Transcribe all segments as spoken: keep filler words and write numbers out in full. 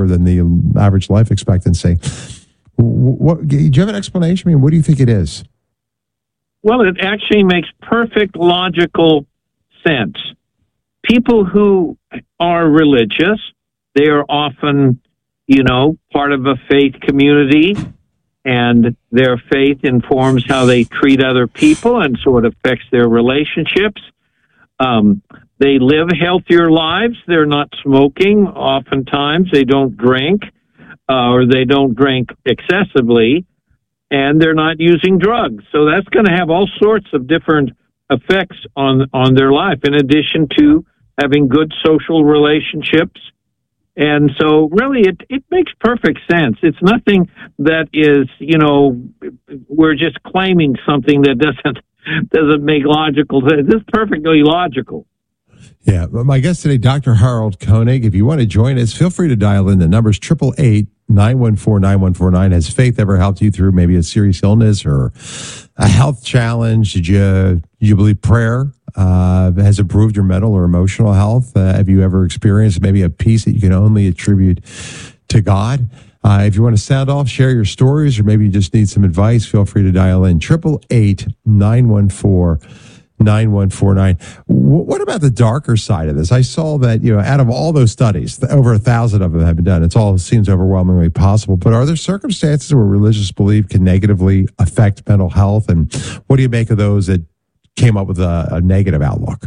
longer than the average life expectancy. What, do you have an explanation? I mean, what do you think it is? Well, it actually makes perfect logical sense. People who are religious, they are often, you know, part of a faith community, and their faith informs how they treat other people, and so it affects their relationships. Um, they live healthier lives. They're not smoking. Oftentimes, they don't drink, uh, or they don't drink excessively, and they're not using drugs. So that's going to have all sorts of different effects on, on their life, in addition to having good social relationships. And so really it, it makes perfect sense. It's nothing that is, you know, we're just claiming something that doesn't doesn't make logical sense. This is perfectly logical. Yeah. My guest today, Doctor Harold Koenig. If you want to join us, feel free to dial in. The number's eight eight eight, nine one four, nine one four nine. Has faith ever helped you through maybe a serious illness or a health challenge? Did you, did you believe prayer uh, has improved your mental or emotional health? Uh, have you ever experienced maybe a peace that you can only attribute to God? Uh, if you want to sound off, share your stories, or maybe you just need some advice, feel free to dial in. eight eight eight, nine one four, nine one four nine. What about the darker side of this? I saw that, you know, out of all those studies, over a thousand of them have been done. It's all seems overwhelmingly possible. But are there circumstances where religious belief can negatively affect mental health? And what do you make of those that came up with a, a negative outlook?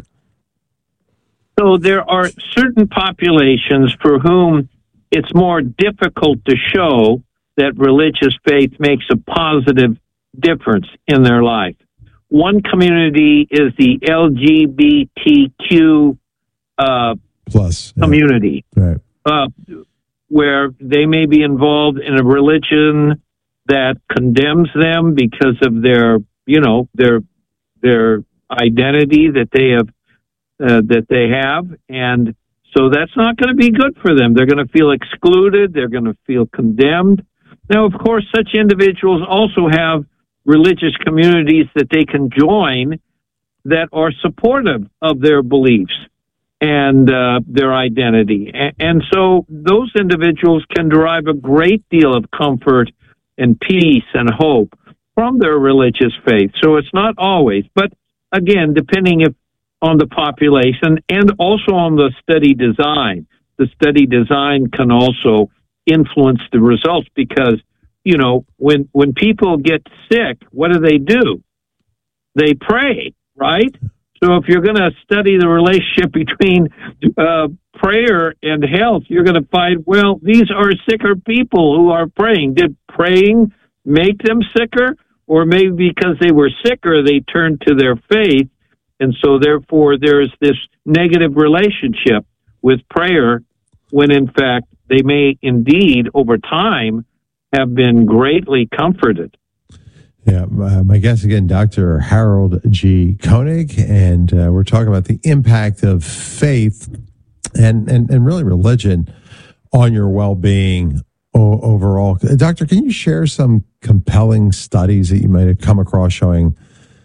So there are certain populations for whom it's more difficult to show that religious faith makes a positive difference in their life. One community is the L G B T Q uh, plus yeah. community, right. uh, where they may be involved in a religion that condemns them because of their, you know, their their identity that they have uh, that they have, and so that's not going to be good for them. They're going to feel excluded. They're going to feel condemned. Now, of course, such individuals also have religious communities that they can join that are supportive of their beliefs and uh, their identity. And, and so those individuals can derive a great deal of comfort and peace and hope from their religious faith. So it's not always, but again, depending if on the population and also on the study design. The study design can also influence the results because, you know, when when people get sick, what do they do? They pray, right? So if you're going to study the relationship between uh, prayer and health, you're going to find, well, these are sicker people who are praying. Did praying make them sicker? Or maybe because they were sicker, they turned to their faith. And so, therefore, there's this negative relationship with prayer when, in fact, they may indeed, over time, have been greatly comforted. Yeah, uh, my guest again, Doctor Harold G. Koenig, and uh, we're talking about the impact of faith and, and, and really religion on your well-being o- overall. Doctor, can you share some compelling studies that you might have come across showing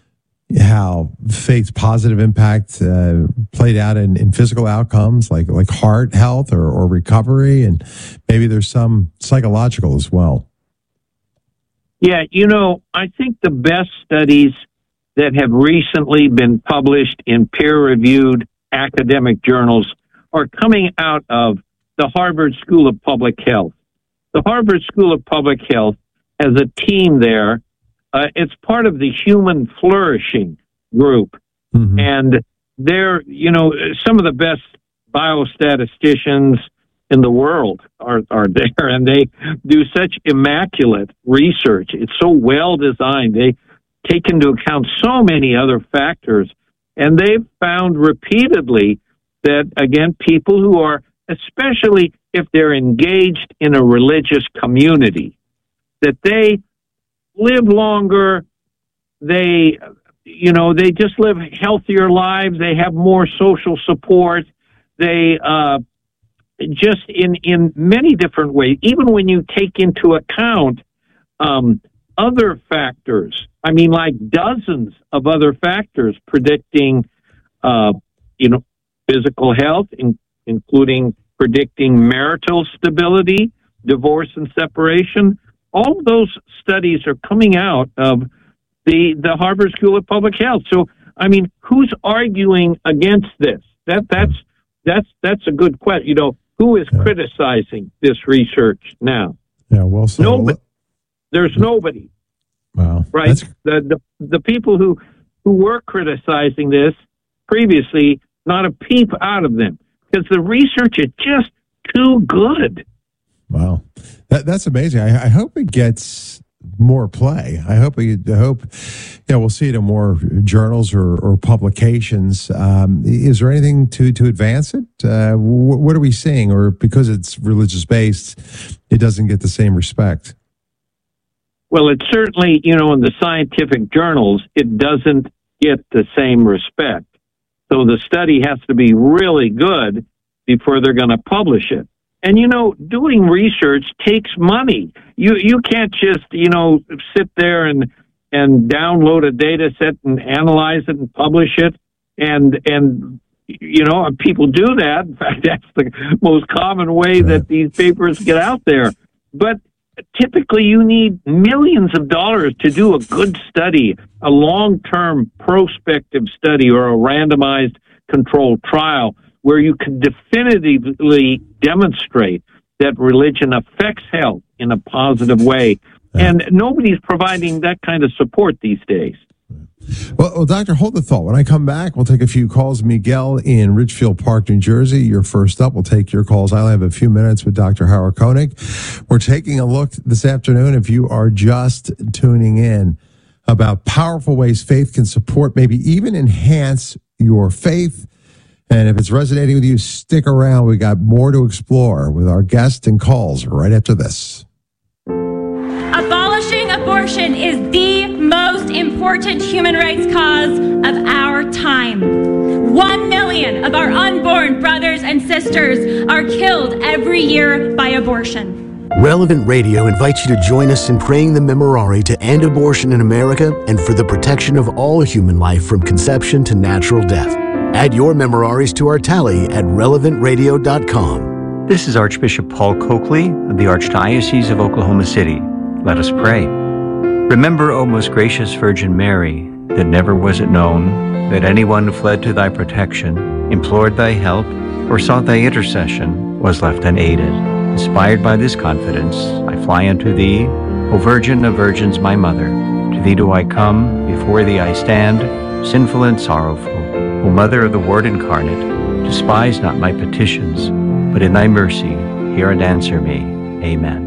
how faith's positive impact uh, played out in, in physical outcomes like like heart health or, or recovery, and maybe there's some psychological as well? Yeah, you know, I think the best studies that have recently been published in peer-reviewed academic journals are coming out of the Harvard School of Public Health. The Harvard School of Public Health has a team there. Uh, it's part of the Human Flourishing group. Mm-hmm. And they're, you know, some of the best biostatisticians in the world are, are there, and they do such immaculate research. It's so well designed. They take into account so many other factors. And they've found repeatedly that, again, people who are, especially if they're engaged in a religious community, that they live longer, they, you know, they just live healthier lives, they have more social support, they uh, just in, in many different ways, even when you take into account um, other factors, I mean, like dozens of other factors predicting, uh, you know, physical health, in, including predicting marital stability, divorce and separation. All of those studies are coming out of the, the Harvard School of Public Health. So, I mean, who's arguing against this? That that's that's that's a good question. You know, who is yeah. criticizing this research now? Yeah, well, so nobody. There's nobody. Wow, right? That's... The, the the people who who were criticizing this previously, not a peep out of them, because the research is just too good. Wow, that, that's amazing. I, I hope it gets more play. I hope we, I hope, yeah, we'll see it in more journals or, or publications. Um, is there anything to to advance it? Uh, wh- what are we seeing? Or because it's religious based, it doesn't get the same respect? Well, it certainly, you know, in the scientific journals, it doesn't get the same respect. So the study has to be really good before they're going to publish it. And, you know, doing research takes money. You you can't just, you know, sit there and and download a data set and analyze it and publish it. And, and you know, people do that. In fact, that's the most common way that these papers get out there. But typically you need millions of dollars to do a good study, a long-term prospective study or a randomized controlled trial where you can definitively demonstrate that religion affects health in a positive way. Yeah. And nobody's providing that kind of support these days. Well, well, Doctor, hold the thought. When I come back, we'll take a few calls. Miguel in Ridgefield Park, New Jersey, you're first up. We'll take your calls. I'll have a few minutes with Doctor Howard Koenig. We're taking a look this afternoon, if you are just tuning in, about powerful ways faith can support, maybe even enhance your faith. And if it's resonating with you, stick around. We got more to explore with our guests and calls right after this. Abolishing abortion is the most important human rights cause of our time. One million of our unborn brothers and sisters are killed every year by abortion. Relevant Radio invites you to join us in praying the Memorare to end abortion in America and for the protection of all human life from conception to natural death. Add your memoraries to our tally at relevant radio dot com. This is Archbishop Paul Coakley of the Archdiocese of Oklahoma City. Let us pray. Remember, O most gracious Virgin Mary, that never was it known that anyone who fled to thy protection, implored thy help, or sought thy intercession was left unaided. Inspired by this confidence, I fly unto thee, O Virgin of Virgins, my Mother. To thee do I come, before thee I stand, sinful and sorrowful. O Mother of the Word incarnate, despise not my petitions, but in thy mercy hear and answer me. Amen.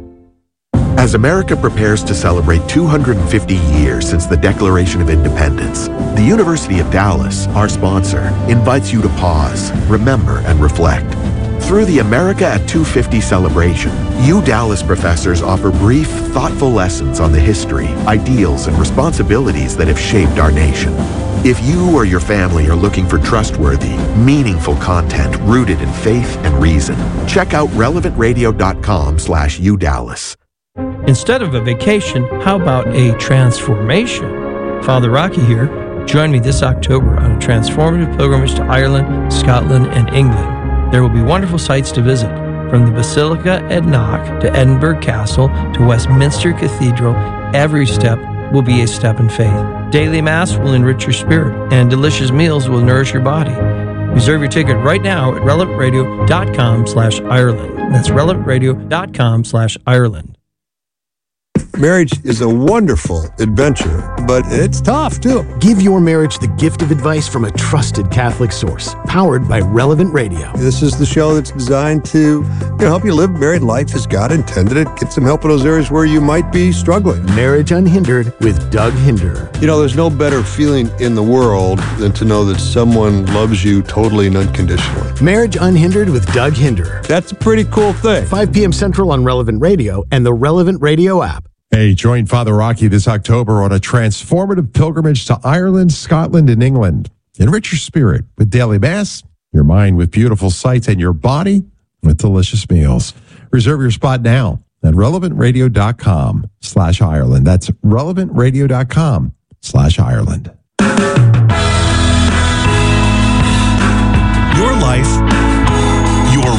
As America prepares to celebrate two hundred fifty years since the Declaration of Independence, the University of Dallas, our sponsor, invites you to pause, remember, and reflect. Through the America at two fifty celebration, U Dallas professors offer brief, thoughtful lessons on the history, ideals, and responsibilities that have shaped our nation. If you or your family are looking for trustworthy, meaningful content rooted in faith and reason, check out relevant radio dot com slash U Dallas. Instead of a vacation, how about a transformation? Father Rocky here. Join me this October on a transformative pilgrimage to Ireland, Scotland, and England. There will be wonderful sights to visit, from the Basilica at Knock to Edinburgh Castle to Westminster Cathedral. Every step will be a step in faith. Daily Mass will enrich your spirit, and delicious meals will nourish your body. Reserve your ticket right now at relevant radio dot com slash Ireland. That's relevant radio dot com slash Ireland. Marriage is a wonderful adventure, but it's tough, too. Give your marriage the gift of advice from a trusted Catholic source, powered by Relevant Radio. This is the show that's designed to you know, help you live married life as God intended it, get some help in those areas where you might be struggling. Marriage Unhindered with Doug Hinder. You know, there's no better feeling in the world than to know that someone loves you totally and unconditionally. Marriage Unhindered with Doug Hinder. That's a pretty cool thing. five p.m. Central on Relevant Radio and the Relevant Radio app. Hey, join Father Rocky this October on a transformative pilgrimage to Ireland, Scotland, and England. Enrich your spirit with daily Mass, your mind with beautiful sights, and your body with delicious meals. Reserve your spot now at relevant radio dot com slash Ireland. That's relevant radio dot com slash Ireland. Your life, your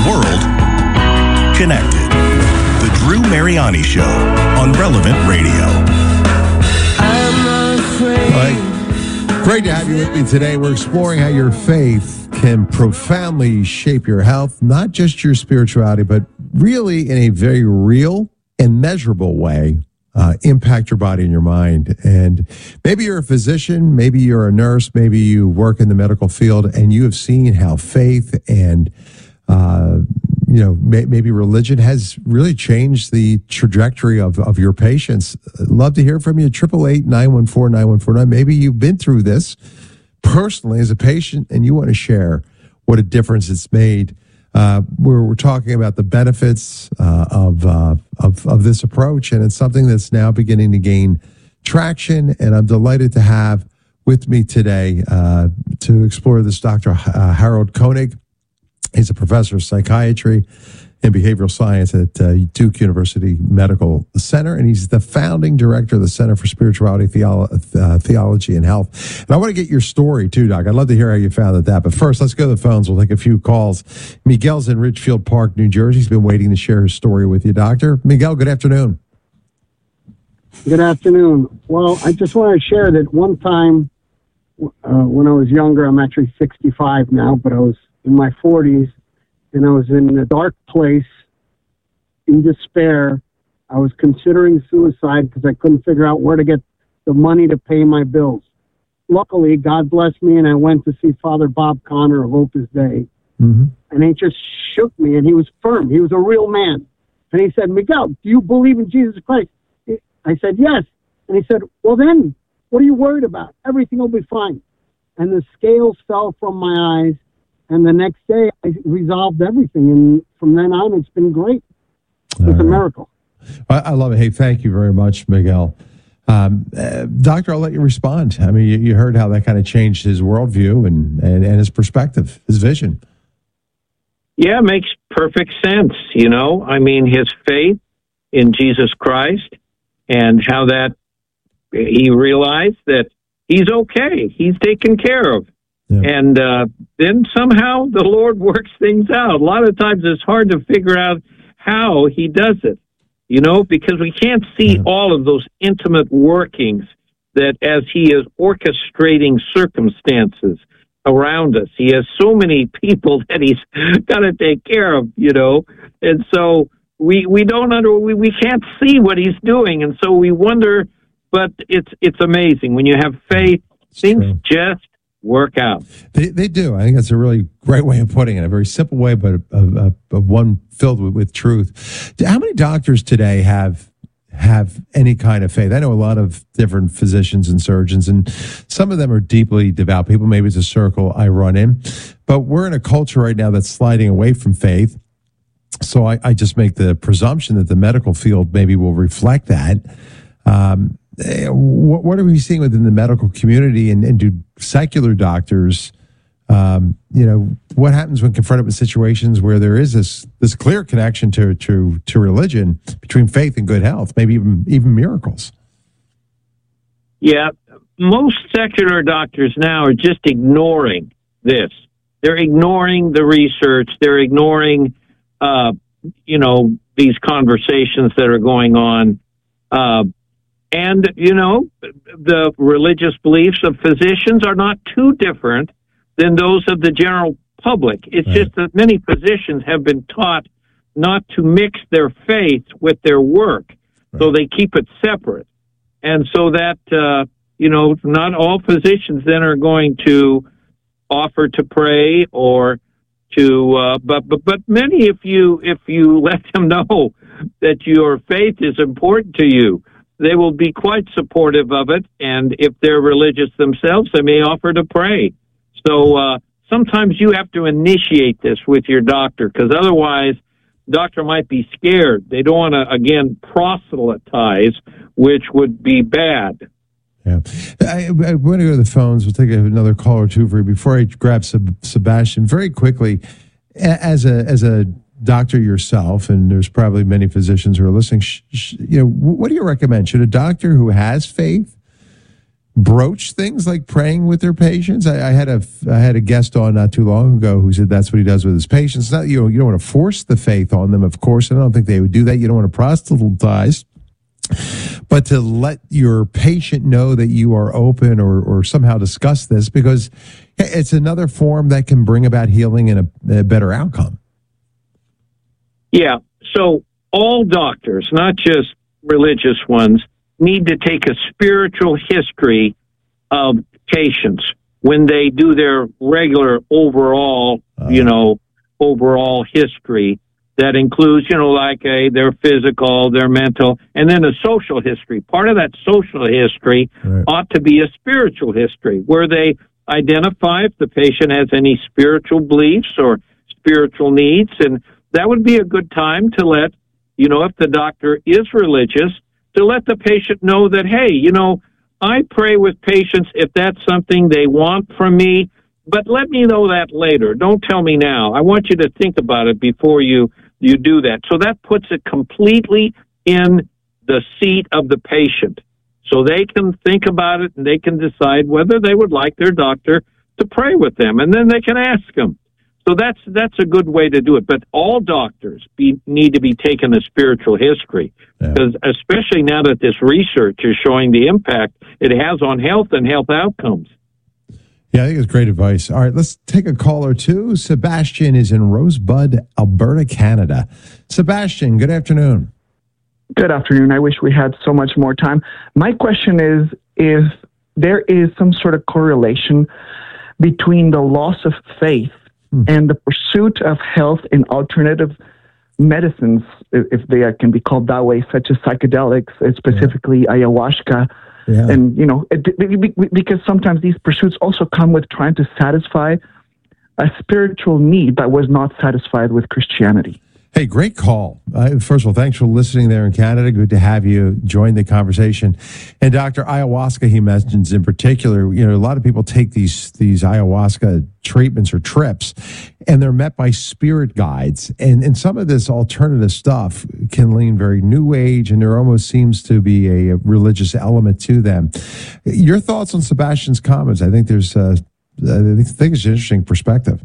world connected. The Drew Mariani Show on Relevant Radio. I'm afraid. All right. Great to have you with me today. We're exploring how your faith can profoundly shape your health, not just your spirituality, but really in a very real and measurable way. Uh, impact your body and your mind. And maybe you're a physician, maybe you're a nurse, maybe you work in the medical field, and you have seen how faith and, uh, you know, may, maybe religion has really changed the trajectory of, of your patients. Love to hear from you. eight eight eight, nine one four, nine one four nine. Maybe you've been through this personally as a patient and you want to share what a difference it's made. Uh, we're, we're talking about the benefits uh, of, uh, of of this approach, and it's something that's now beginning to gain traction. And I'm delighted to have with me today uh, to explore this Doctor Uh, Harold Koenig. He's a professor of psychiatry and behavioral science at uh, Duke University Medical Center, and he's the founding director of the Center for Spirituality, Theolo- uh, Theology, and Health. And I want to get your story, too, Doc. I'd love to hear how you found that. But first, let's go to the phones. We'll take a few calls. Miguel's in Ridgefield Park, New Jersey. He's been waiting to share his story with you, Doctor. Miguel, good afternoon. Good afternoon. Well, I just want to share that one time uh, when I was younger, I'm actually sixty-five now, but I was in my forties, and I was in a dark place in despair. I was considering suicide because I couldn't figure out where to get the money to pay my bills. Luckily, God blessed me, and I went to see Father Bob Connor of Opus Dei, mm-hmm. and he just shook me, and he was firm. He was a real man. And he said, Miguel, do you believe in Jesus Christ? I said, yes. And he said, well, then, what are you worried about? Everything will be fine. And the scales fell from my eyes. And the next day, I resolved everything. And from then on, it's been great. It's right. a miracle. I, I love it. Hey, thank you very much, Miguel. Um, uh, Doctor, I'll let you respond. I mean, you, you heard how that kind of changed his worldview and, and, and his perspective, his vision. Yeah, it makes perfect sense. You know, I mean, his faith in Jesus Christ and how that he realized that he's okay. He's taken care of. Yeah. And uh, then somehow the Lord works things out. A lot of times it's hard to figure out how he does it, you know, because we can't see yeah. all of those intimate workings that as he is orchestrating circumstances around us. He has so many people that he's got to take care of, you know, and so we we don't under we, we can't see what he's doing, and so we wonder. But it's it's amazing when you have faith, it's things true. just work out. They they do. I think that's a really great way of putting it. A very simple way, but a, a, a one filled with, with truth. How many doctors today have have any kind of faith? I know a lot of different physicians and surgeons, and some of them are deeply devout people. Maybe it's a circle I run in, but we're in a culture right now that's sliding away from faith. So I, I just make the presumption that the medical field maybe will reflect that. Um, what, what are we seeing within the medical community, and, and do secular doctors, um, you know, what happens when confronted with situations where there is this this clear connection to to to religion between faith and good health, maybe even even miracles? Yeah, most secular doctors now are just ignoring this. They're ignoring the research. They're ignoring, uh, you know, these conversations that are going on. Uh, and, you know, the religious beliefs of physicians are not too different than those of the general public. It's right. just that many physicians have been taught not to mix their faith with their work, right. so they keep it separate. And so that, uh, you know, not all physicians then are going to offer to pray or to, uh, but, but, but many, if you, if you let them know that your faith is important to you, they will be quite supportive of it. And if they're religious themselves, they may offer to pray. So, uh, sometimes you have to initiate this with your doctor, because otherwise doctor might be scared. They don't want to, again, proselytize, which would be bad. Yeah. I, I want to go to the phones. We'll take another call or two for you. Before I grab Seb- Sebastian, very quickly, as a as a doctor yourself, and there's probably many physicians who are listening, sh- sh- you know, what do you recommend? Should a doctor who has faith broach things like praying with their patients? I, I had a I had a guest on not too long ago who said that's what he does with his patients. Not you know you don't want to force the faith on them, of course. And I don't think they would do that. You don't want to proselytize, but to let your patient know that you are open or or somehow discuss this, because it's another form that can bring about healing and a, a better outcome. Yeah. So all doctors, not just religious ones, need to take a spiritual history of patients when they do their regular overall, uh, you know, overall history that includes, you know, like a, their physical, their mental, and then a social history. Part of that social history right. ought to be a spiritual history where they identify if the patient has any spiritual beliefs or spiritual needs. And that would be a good time to let, you know, if the doctor is religious, to let the patient know that, hey, you know, I pray with patients if that's something they want from me, but let me know that later. Don't tell me now. I want you to think about it before you, you do that. So that puts it completely in the seat of the patient. So they can think about it and they can decide whether they would like their doctor to pray with them, and then they can ask them. So that's that's a good way to do it. But all doctors be, need to be taking a spiritual history, because yeah. especially now that this research is showing the impact it has on health and health outcomes. Yeah, I think it's great advice. All right, let's take a call or two. Sebastian is in Rosebud, Alberta, Canada. Sebastian, good afternoon. Good afternoon. I wish we had so much more time. My question is, if there is some sort of correlation between the loss of faith and the pursuit of health in alternative medicines, if they can be called that way, such as psychedelics, specifically yeah. ayahuasca. Yeah. And, you know, because sometimes these pursuits also come with trying to satisfy a spiritual need that was not satisfied with Christianity. Hey, great call. Uh, first of all, thanks for listening there in Canada. Good to have you join the conversation. And Doctor Ayahuasca, he mentions in particular, you know, a lot of people take these these ayahuasca treatments or trips, and they're met by spirit guides. And, and some of this alternative stuff can lean very new age, and there almost seems to be a religious element to them. Your thoughts on Sebastian's comments? I think there's, uh, I think it's an interesting perspective.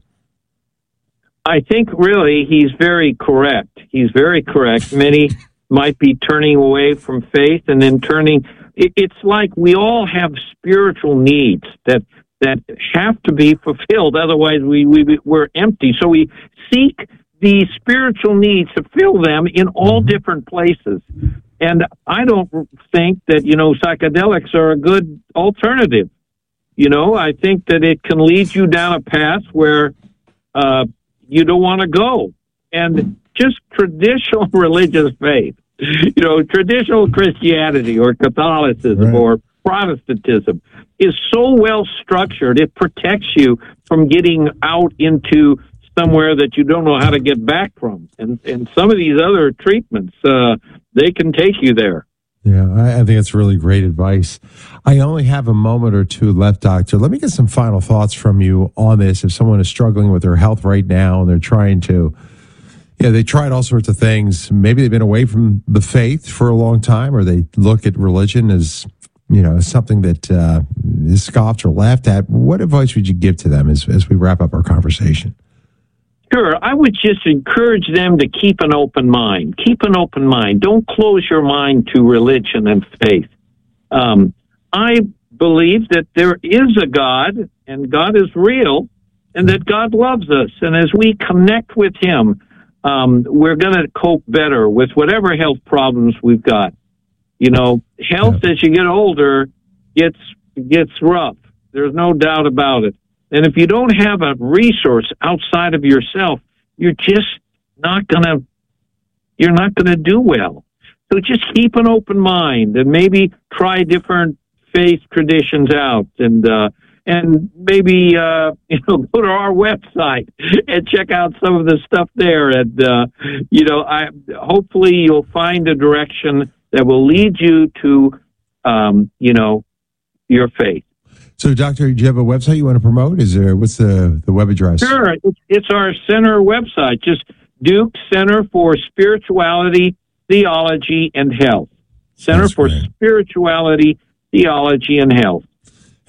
I think really he's very correct. He's very correct. Many might be turning away from faith and then turning. It's like we all have spiritual needs that that have to be fulfilled. Otherwise, we, we we're empty. So we seek these spiritual needs to fill them in all different places. And I don't think that, you know, psychedelics are a good alternative. You know, I think that it can lead you down a path where uh, you don't want to go. And just traditional religious faith, you know, traditional Christianity or Catholicism right. or Protestantism is so well structured, it protects you from getting out into somewhere that you don't know how to get back from. And and some of these other treatments, uh, they can take you there. Yeah, I, I think it's really great advice. I only have a moment or two left, Doctor. Let me get some final thoughts from you on this. If someone is struggling with their health right now and they're trying to, yeah, they tried all sorts of things. Maybe they've been away from the faith for a long time, or they look at religion as, you know, something that uh, is scoffed or laughed at. What advice would you give to them as, as we wrap up our conversation? Sure. I would just encourage them to keep an open mind. Keep an open mind. Don't close your mind to religion and faith. Um, I believe that there is a God, and God is real, and that God loves us. And as we connect with Him, um, we're going to cope better with whatever health problems we've got. You know, health yeah. as you get older gets gets rough. There's no doubt about it. And if you don't have a resource outside of yourself, you're just not gonna you're not gonna do well. So just keep an open mind and maybe try different faith traditions out, and uh, and maybe uh, you know go to our website and check out some of the stuff there. And uh, you know, I hopefully you'll find a direction that will lead you to um, you know your faith. So, Doctor, do you have a website you want to promote? Is there, what's the, the web address? Sure. It's our center website, just Duke Center for Spirituality, Theology, and Health. Center That's for great. Spirituality, Theology, and Health.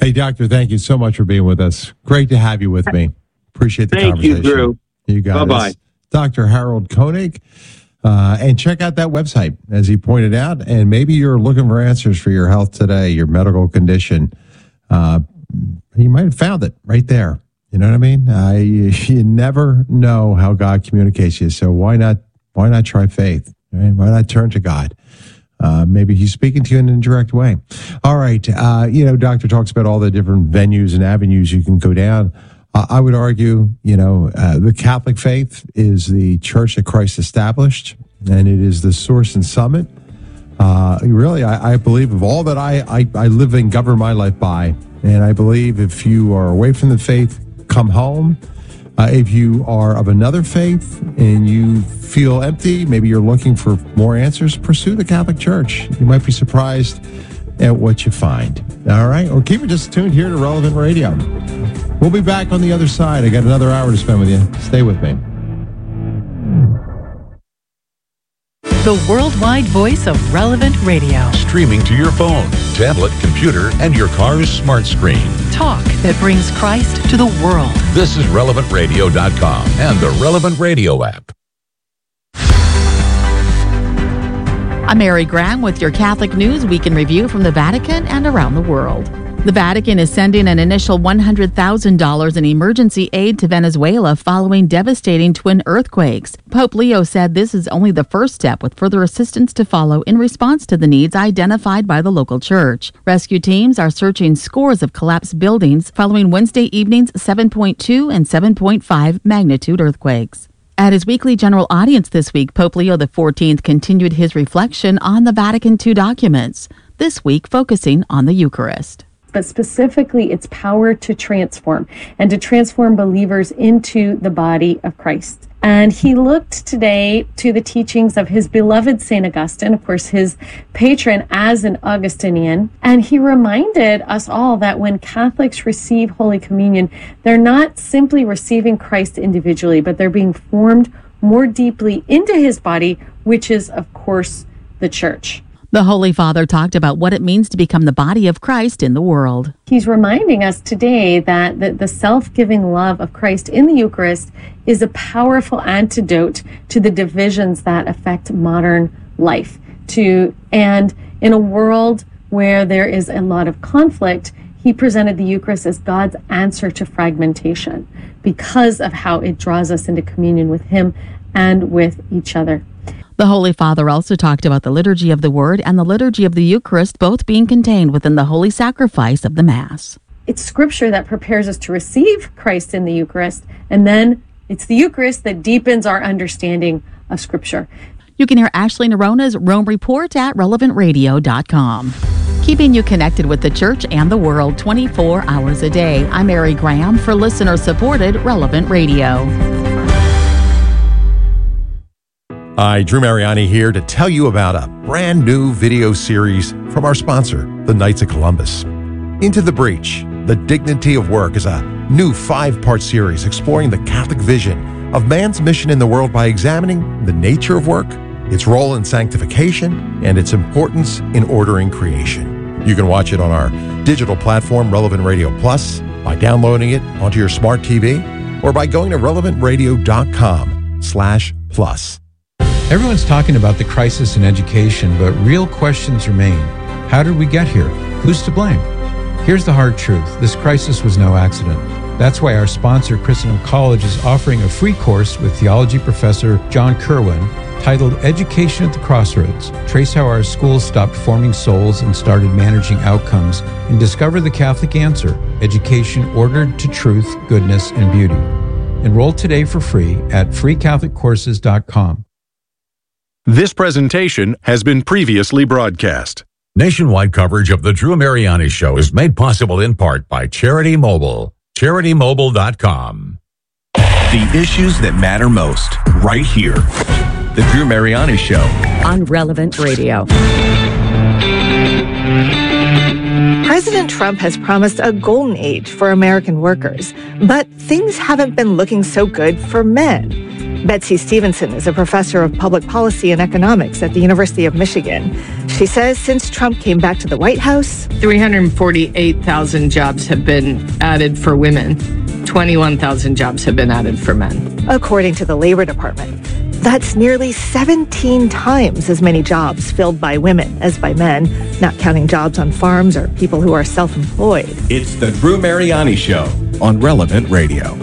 Hey, Doctor, thank you so much for being with us. Great to have you with me. Appreciate the Thank conversation. you, Drew. You got Bye-bye. it. Doctor Harold Koenig. Uh, and check out that website, as he pointed out. And maybe you're looking for answers for your health today, your medical condition. Uh, you might have found it right there. You know what I mean? Uh, you, you never know how God communicates you. So why not, why not try faith? Right? Why not turn to God? Uh, maybe he's speaking to you in an indirect way. All right. Uh, you know, doctor talks about all the different venues and avenues you can go down. Uh, I would argue, you know, uh, the Catholic faith is the church that Christ established, and it is the source and summit. Uh, really, I, I believe of all that I, I, I live and govern my life by, and I believe if you are away from the faith, come home. Uh, if you are of another faith and you feel empty, maybe you're looking for more answers, pursue the Catholic Church. You might be surprised at what you find. All right? Or keep it just tuned here to Relevant Radio. We'll be back on the other side. I got another hour to spend with you. Stay with me. The worldwide voice of Relevant Radio. Streaming to your phone, tablet, computer, and your car's smart screen. Talk that brings Christ to the world. This is relevant radio dot com and the Relevant Radio app. I'm Mary Graham with your Catholic News Week in Review from the Vatican and around the world. The Vatican is sending an initial one hundred thousand dollars in emergency aid to Venezuela following devastating twin earthquakes. Pope Leo said this is only the first step, with further assistance to follow in response to the needs identified by the local church. Rescue teams are searching scores of collapsed buildings following Wednesday evening's seven point two and seven point five magnitude earthquakes. At his weekly general audience this week, Pope Leo the fourteenth continued his reflection on the Vatican two documents, this week focusing on the Eucharist. But specifically its power to transform and to transform believers into the body of Christ. And he looked today to the teachings of his beloved Saint Augustine, of course, his patron as an Augustinian. And he reminded us all that when Catholics receive Holy Communion, they're not simply receiving Christ individually, but they're being formed more deeply into his body, which is, of course, the Church. The Holy Father talked about what it means to become the body of Christ in the world. He's reminding us today that the, the self-giving love of Christ in the Eucharist is a powerful antidote to the divisions that affect modern life. To, and in a world where there is a lot of conflict, he presented the Eucharist as God's answer to fragmentation because of how it draws us into communion with him and with each other. The Holy Father also talked about the liturgy of the Word and the liturgy of the Eucharist, both being contained within the holy sacrifice of the Mass. It's Scripture that prepares us to receive Christ in the Eucharist, and then it's the Eucharist that deepens our understanding of Scripture. You can hear Ashley Nerona's Rome Report at relevant radio dot com. Keeping you connected with the Church and the world twenty-four hours a day. I'm Mary Graham for listener-supported Relevant Radio. Hi, Drew Mariani here to tell you about a brand new video series from our sponsor, the Knights of Columbus. Into the Breach, The Dignity of Work is a new five-part series exploring the Catholic vision of man's mission in the world by examining the nature of work, its role in sanctification, and its importance in ordering creation. You can watch it on our digital platform, Relevant Radio Plus, by downloading it onto your smart T V, or by going to relevant radio dot com slash plus. Everyone's talking about the crisis in education, but real questions remain. How did we get here? Who's to blame? Here's the hard truth. This crisis was no accident. That's why our sponsor, Christendom College, is offering a free course with theology professor John Kerwin titled Education at the Crossroads. Trace how our schools stopped forming souls and started managing outcomes, and discover the Catholic answer, education ordered to truth, goodness, and beauty. Enroll today for free at free catholic courses dot com. This presentation has been previously broadcast. Nationwide coverage of the Drew Mariani Show is made possible in part by Charity Mobile. charity mobile dot com. The issues that matter most, right here. The Drew Mariani Show. On Relevant Radio. President Trump has promised a golden age for American workers, but things haven't been looking so good for men. Betsy Stevenson is a professor of public policy and economics at the University of Michigan. She says since Trump came back to the White House, three hundred forty-eight thousand jobs have been added for women. twenty-one thousand jobs have been added for men. According to the Labor Department, that's nearly seventeen times as many jobs filled by women as by men, not counting jobs on farms or people who are self-employed. It's the Drew Mariani Show on Relevant Radio.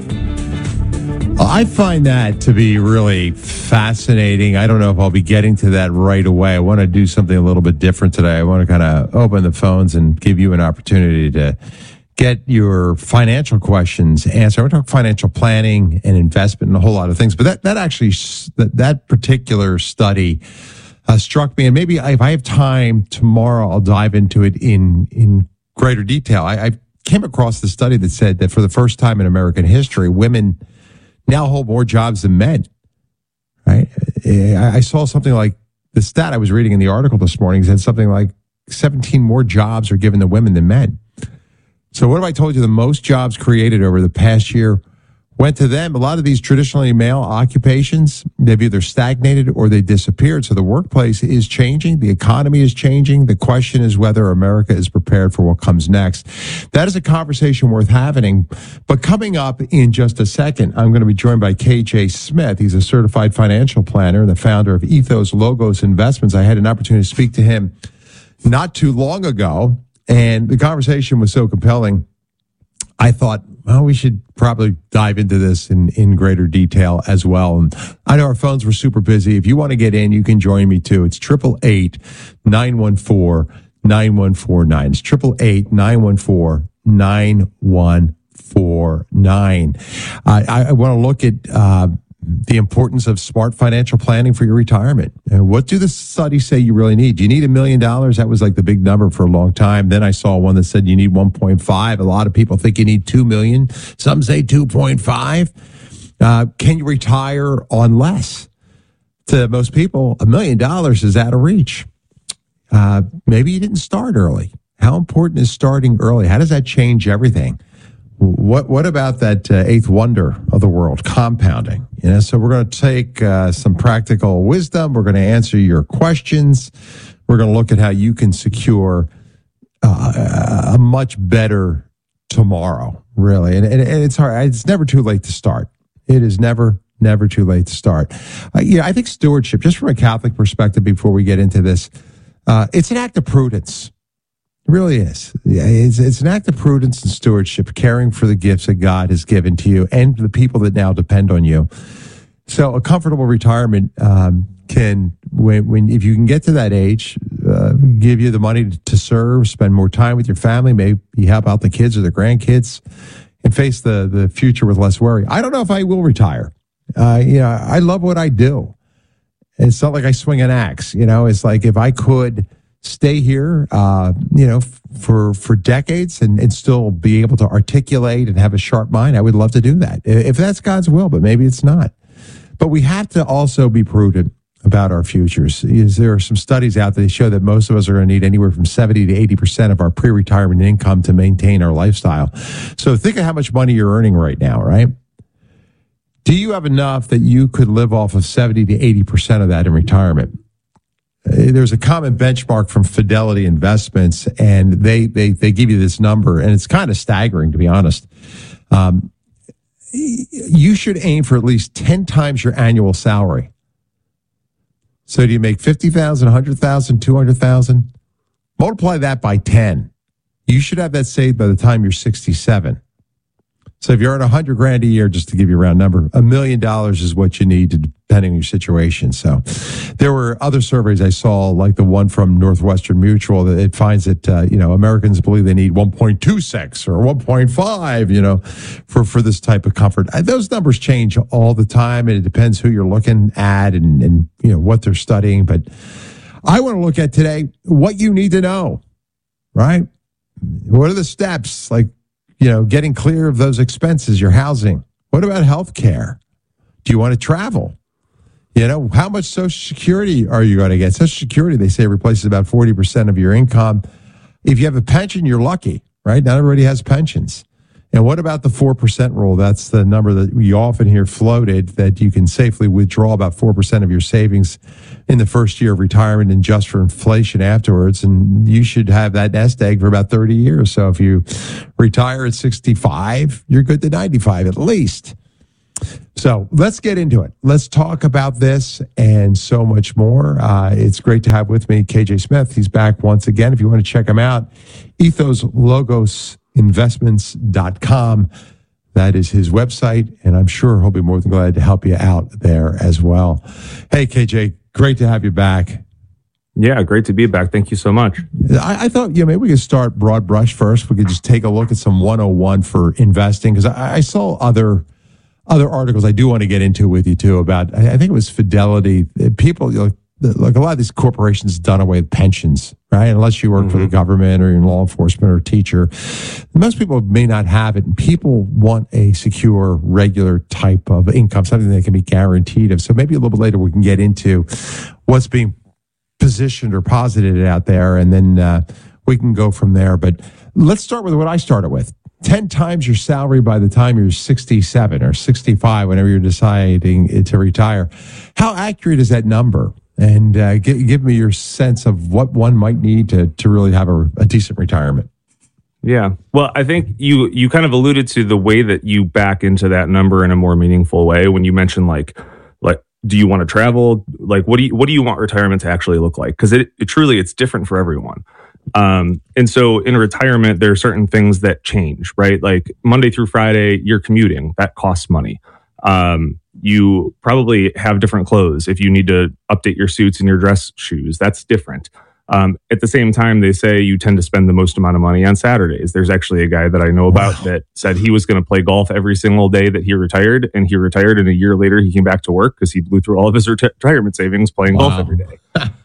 I find that to be really fascinating. I don't know if I'll be getting to that right away. I want to do something a little bit different today. I want to kind of open the phones and give you an opportunity to get your financial questions answered. We're talking financial planning and investment and a whole lot of things. But that, that actually, that, that particular study uh, struck me. And maybe if I have time tomorrow, I'll dive into it in, in greater detail. I, I came across the study that said that for the first time in American history, women now hold more jobs than men. Right? I saw something like the stat I was reading in the article this morning said something like seventeen more jobs are given to women than men. So what have I told you? The most jobs created over the past year went to them. A lot of these traditionally male occupations, they've either stagnated or they disappeared. So the workplace is changing. The economy is changing. The question is whether America is prepared for what comes next. That is a conversation worth having. But coming up in just a second, I'm going to be joined by K J Smith. He's a certified financial planner and the founder of Ethos Logos Investments. I had an opportunity to speak to him not too long ago, and the conversation was so compelling, I thought, well, we should probably dive into this in, in greater detail as well. And I know our phones were super busy. If you want to get in, you can join me too. It's eight eight eight, nine one four, nine one four nine. It's eight eight eight, nine one four, nine one four nine. Uh, I, I want to look at uh, the importance of smart financial planning for your retirement. And what do the studies say you really need? Do you need a million dollars? That was like the big number for a long time. Then I saw one that said you need one point five. A lot of people think you need two million. Some say two point five. Uh, can you retire on less? To most people, a million dollars is out of reach. Uh, maybe you didn't start early. How important is starting early? How does that change everything? What what about that uh, eighth wonder of the world, compounding? You know, so we're going to take uh, some practical wisdom. We're going to answer your questions. We're going to look at how you can secure uh, a much better tomorrow, really. And, and, and it's hard. It's never too late to start. It is never, never too late to start. Uh, yeah, I think stewardship, just from a Catholic perspective, before we get into this, uh, it's an act of prudence. It really is. It's, it's an act of prudence and stewardship, caring for the gifts that God has given to you and the people that now depend on you. So a comfortable retirement um, can, when, when if you can get to that age, uh, give you the money to serve, spend more time with your family, maybe help out the kids or the grandkids, and face the, the future with less worry. I don't know if I will retire. Uh, you know, I love what I do. It's not like I swing an axe. You know, it's like if I could stay here, uh, you know, f- for for decades and, and still be able to articulate and have a sharp mind, I would love to do that. If that's God's will, but maybe it's not. But we have to also be prudent about our futures. Is there are some studies out that show that most of us are going to need anywhere from seventy to eighty percent of our pre-retirement income to maintain our lifestyle. So think of how much money you're earning right now, right? Do you have enough that you could live off of seventy to eighty percent of that in retirement? There's a common benchmark from Fidelity Investments, and they they they give you this number, and it's kind of staggering, to be honest. Um, you should aim for at least ten times your annual salary. So do you make fifty thousand dollars, one hundred thousand dollars, two hundred thousand dollars? Multiply that by ten. You should have that saved by the time you're sixty-seven. So if you're at one hundred grand a year, just to give you a round number, a million dollars is what you need, to, depending on your situation. So there were other surveys I saw, like the one from Northwestern Mutual, that it finds that, uh, you know, Americans believe they need one point two six or one point five, you know, for, for this type of comfort. Those numbers change all the time, and it depends who you're looking at and, and you know, what they're studying. But I want to look at today what you need to know, right? What are the steps? Like, you know, getting clear of those expenses, your housing. What about health care? Do you want to travel? You know, how much Social Security are you going to get? Social Security, they say, replaces about forty percent of your income. If you have a pension, you're lucky, right? Not everybody has pensions. And what about the four percent rule? That's the number that we often hear floated, that you can safely withdraw about four percent of your savings in the first year of retirement and just for inflation afterwards. And you should have that nest egg for about thirty years. So if you retire at sixty-five, you're good to ninety-five at least. So let's get into it. Let's talk about this and so much more. Uh, it's great to have with me K J Smith. He's back once again. If you want to check him out, ethos logos investments dot com. That is his website, and I'm sure he'll be more than glad to help you out there as well. Hey, K J, great to have you back. Yeah, great to be back. Thank you so much. I, I thought, yeah, maybe we could start broad brush first. We could just take a look at some one oh one for investing, because I, I saw other other articles I do want to get into with you, too, about, I, I think it was Fidelity. People, you know, like a lot of these corporations done away with pensions, right? Unless you work mm-hmm. for the government or you're in law enforcement or a teacher. Most people may not have it. And people want a secure, regular type of income, something they can be guaranteed of. So maybe a little bit later we can get into what's being positioned or posited out there, and then uh, we can go from there. But let's start with what I started with. ten times your salary by the time you're sixty-seven or sixty-five, whenever you're deciding to retire. How accurate is that number? And uh, give, give me your sense of what one might need to to really have a, a decent retirement. Yeah. Well, I think you you kind of alluded to the way that you back into that number in a more meaningful way when you mentioned like like do you want to travel? Like what do you what do you want retirement to actually look like? Because it, it truly it's different for everyone. Um, and so in retirement, there are certain things that change, right? Like Monday through Friday, you're commuting. That costs money. Um, you probably have different clothes. If you need to update your suits and your dress shoes, that's different. Um, at the same time, they say you tend to spend the most amount of money on Saturdays. There's actually a guy that I know about wow. that said he was going to play golf every single day that he retired, and he retired, and a year later he came back to work because he blew through all of his reti- retirement savings playing wow. golf every day.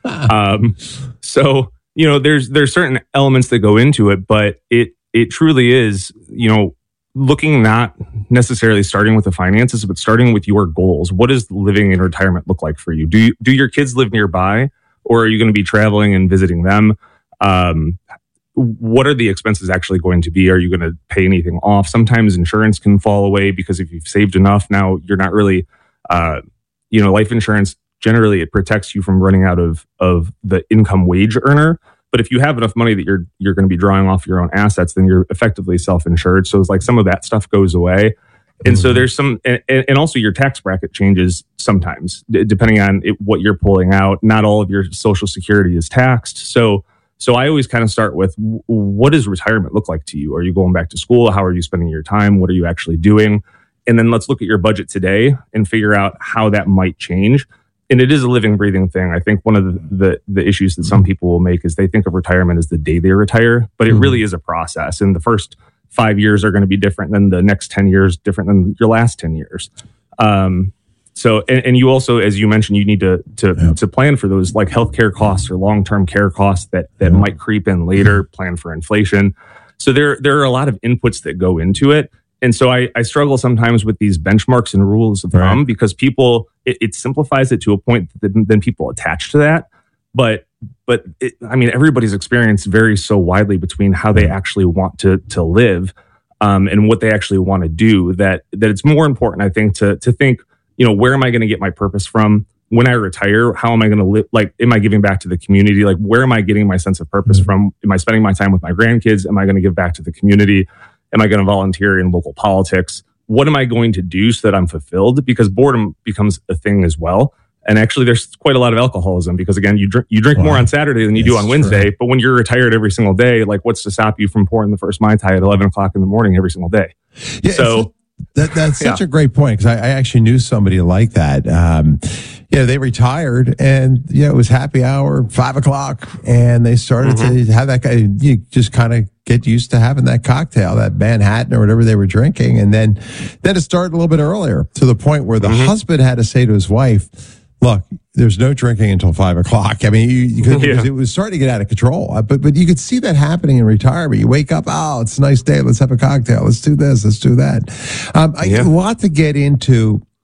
um, so, you know, there's there's certain elements that go into it, but it it truly is, you know, looking not necessarily starting with the finances, but starting with your goals. What does living in retirement look like for you? Do you, do your kids live nearby, or are you going to be traveling and visiting them? Um, what are the expenses actually going to be? Are you going to pay anything off? Sometimes insurance can fall away because if you've saved enough, now you're not really, uh, you know, life insurance, generally it protects you from running out of, of the income wage earner. But if you have enough money that you're you're going to be drawing off your own assets, then you're effectively self-insured. So it's like some of that stuff goes away. And mm-hmm. so there's some, and, and also your tax bracket changes sometimes, depending on it, what you're pulling out. Not all of your Social Security is taxed. So so I always kind of start with, what does retirement look like to you? Are you going back to school? How are you spending your time? What are you actually doing? And then let's look at your budget today and figure out how that might change. And it is a living, breathing thing. I think one of the, the, the issues that some people will make is they think of retirement as the day they retire, but it mm-hmm. really is a process. And the first five years are going to be different than the next ten years, different than your last ten years. Um, so, and, and you also, as you mentioned, you need to to, yeah. to plan for those like healthcare costs or long-term care costs that that yeah. might creep in later, plan for inflation. So there, there are a lot of inputs that go into it. And so I, I struggle sometimes with these benchmarks and rules of thumb right. because people, it, it simplifies it to a point that then people attach to that. But, but it, I mean, everybody's experience varies so widely between how they actually want to to live um, and what they actually want to do that that it's more important, I think, to to think, you know, where am I going to get my purpose from? When I retire, how am I going to live? Like, am I giving back to the community? Like, where am I getting my sense of purpose mm-hmm. from? Am I spending my time with my grandkids? Am I going to give back to the community? Am I going to volunteer in local politics? What am I going to do so that I'm fulfilled? Because boredom becomes a thing as well. And actually, there's quite a lot of alcoholism because, again, you drink you drink wow. more on Saturday than you That's do on Wednesday. True. But when you're retired every single day, like, what's to stop you from pouring the first Mai Tai at eleven o'clock in the morning every single day? Yeah, so that, that's such yeah. a great point because I, I actually knew somebody like that. Um, yeah, they retired and yeah, it was happy hour, five o'clock, and they started mm-hmm. to have that guy. You just kind of get used to having that cocktail, that Manhattan or whatever they were drinking, and then then it started a little bit earlier to the point where the mm-hmm. husband had to say to his wife, look, there's no drinking until five o'clock. I mean, you, you could, yeah. it was starting to get out of control, but but you could see that happening in retirement. You wake up, oh, it's a nice day. Let's have a cocktail. Let's do this. Let's do that. Um, yeah. I, a lot to get into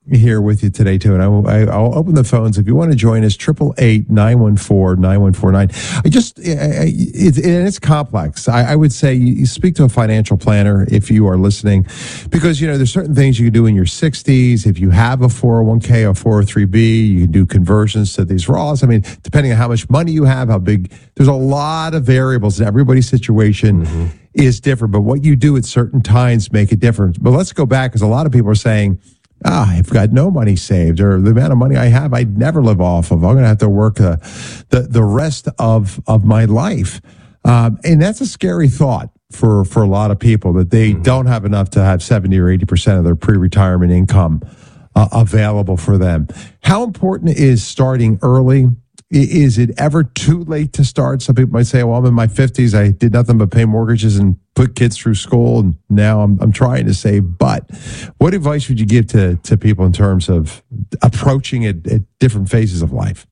here with you today, too. And I, I, I'll open the phones. If you want to join us, eight eight eight, nine one four, nine one four nine. I just, I, it, and it's complex. I, I would say you, you speak to a financial planner if you are listening, because, you know, there's certain things you can do in your sixties. If you have a four oh one k or four oh three b, you can do conversions to these Roths. I mean, depending on how much money you have, how big, there's a lot of variables. Everybody's situation mm-hmm. is different, but what you do at certain times make a difference. But let's go back, because a lot of people are saying, ah, I've got no money saved, or the amount of money I have, I'd never live off of. I'm going to have to work uh, the the rest of of my life, um, and that's a scary thought for for a lot of people, that they mm-hmm. don't have enough to have seventy or eighty percent of their pre-retirement income uh, available for them. How important is starting early? Is it ever too late to start? Some people might say, well, I'm in my fifties. I did nothing but pay mortgages and put kids through school, and now I'm I'm trying to save. But what advice would you give to, to people in terms of approaching it at different phases of life?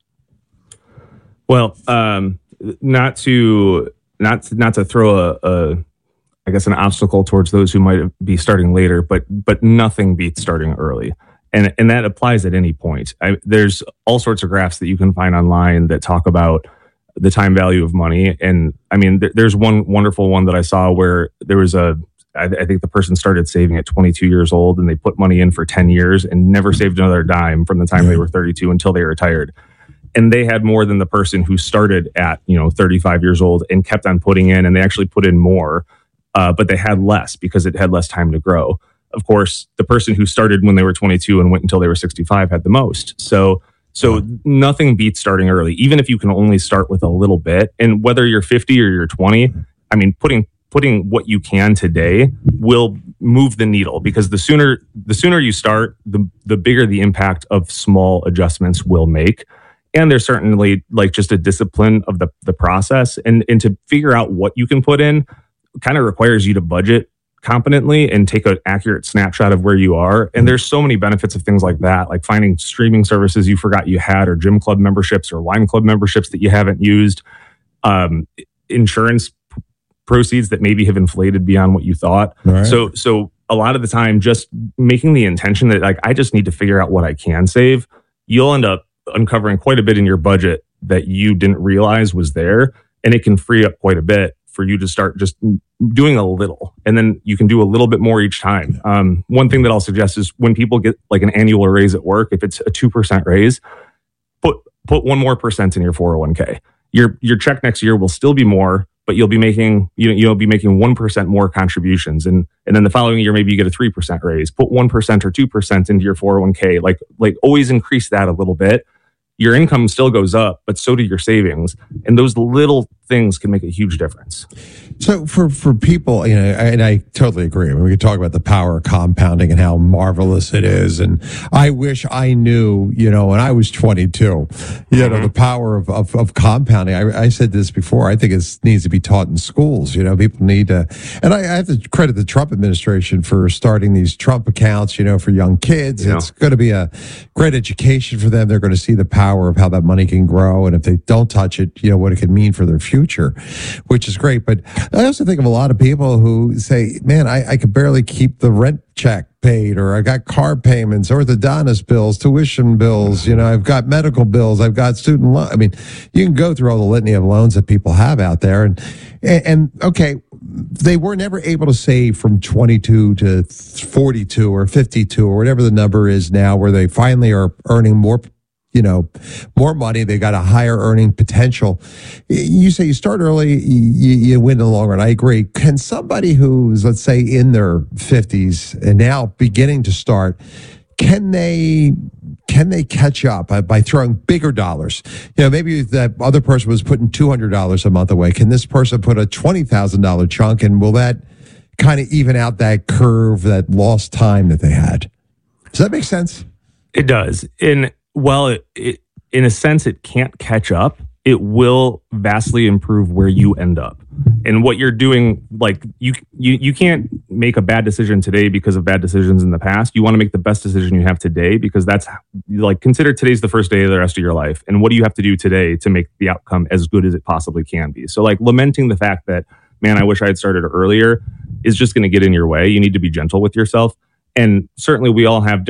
Well, um, not to not not to throw a, a I guess an obstacle towards those who might be starting later, but but nothing beats starting early. And and that applies at any point. I, there's all sorts of graphs that you can find online that talk about the time value of money. And I mean, th- there's one wonderful one that I saw where there was a, I, I think the person started saving at twenty-two years old, and they put money in for ten years and never saved another dime from the time they were thirty-two until they retired. And they had more than the person who started at, you know, thirty-five years old and kept on putting in, and they actually put in more, uh, but they had less because it had less time to grow. Of course, the person who started when they were twenty-two and went until they were sixty-five had the most. So, so nothing beats starting early, even if you can only start with a little bit. And whether you're fifty or you're twenty, I mean, putting putting what you can today will move the needle, because the sooner the sooner you start, the the bigger the impact of small adjustments will make. And there's certainly like just a discipline of the the process, and and to figure out what you can put in kind of requires you to budget competently and take an accurate snapshot of where you are. And there's so many benefits of things like that, like finding streaming services you forgot you had, or gym club memberships or wine club memberships that you haven't used, um, insurance p- proceeds that maybe have inflated beyond what you thought. Right. So, so a lot of the time, just making the intention that like, I just need to figure out what I can save, you'll end up uncovering quite a bit in your budget that you didn't realize was there. And it can free up quite a bit for you to start just doing a little, and then you can do a little bit more each time. Um, one thing that I'll suggest is when people get like an annual raise at work, if it's a two percent raise, put put one more percent in your four oh one k. Your your check next year will still be more, but you'll be making you know you'll be making one percent more contributions, and and then the following year maybe you get a three percent raise. Put one percent or two percent into your four oh one k. Like like always increase that a little bit. Your income still goes up, but so do your savings. And those little things can make a huge difference. So for, for people, you know, and I totally agree. I mean, we could talk about the power of compounding and how marvelous it is. And I wish I knew, you know, when I was twenty-two, you mm-hmm. know, the power of, of, of compounding. I, I said this before. I think it needs to be taught in schools. You know, people need to, and I, I have to credit the Trump administration for starting these Trump accounts, you know, for young kids. Yeah. It's going to be a great education for them. They're going to see the power of how that money can grow. And if they don't touch it, you know, what it could mean for their future, which is great. But I also think of a lot of people who say, man, I, I could barely keep the rent check paid, or I got car payments, orthodontist bills, tuition bills, you know, I've got medical bills, I've got student loan. I mean, you can go through all the litany of loans that people have out there. And, and, and okay, they were never able to save from twenty-two to forty-two or fifty-two or whatever the number is now, where they finally are earning more, you know, more money. They got a higher earning potential. You say you start early, you, you win in the long run. I agree. Can somebody who's, let's say, in their fifties and now beginning to start, can they can they catch up by, by throwing bigger dollars? You know, maybe that other person was putting two hundred dollars a month away. Can this person put a twenty thousand dollars chunk, and will that kind of even out that curve, that lost time that they had? Does that make sense? It does. In Well, it, it, in a sense, it can't catch up. It will vastly improve where you end up. And what you're doing, like you, you, you can't make a bad decision today because of bad decisions in the past. You want to make the best decision you have today, because that's like, consider today's the first day of the rest of your life. And what do you have to do today to make the outcome as good as it possibly can be? So like lamenting the fact that, man, I wish I had started earlier is just going to get in your way. You need to be gentle with yourself. And certainly we all have different